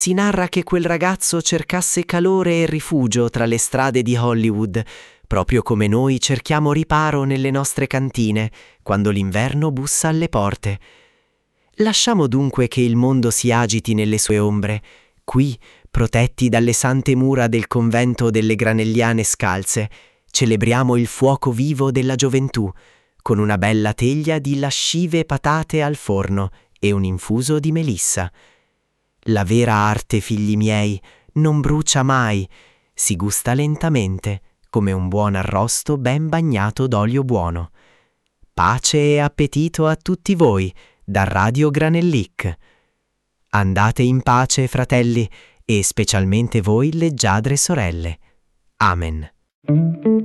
Si narra che quel ragazzo cercasse calore e rifugio tra le strade di Hollywood, proprio come noi cerchiamo riparo nelle nostre cantine, quando l'inverno bussa alle porte. Lasciamo dunque che il mondo si agiti nelle sue ombre, qui, protetti dalle sante mura del convento delle Granelliane Scalze, celebriamo il fuoco vivo della gioventù, con una bella teglia di lascive patate al forno e un infuso di melissa. La vera arte, figli miei, non brucia mai, si gusta lentamente, come un buon arrosto ben bagnato d'olio buono. Pace e appetito a tutti voi, da Radio Granellic. Andate in pace, fratelli, e specialmente voi leggiadre sorelle. Amen.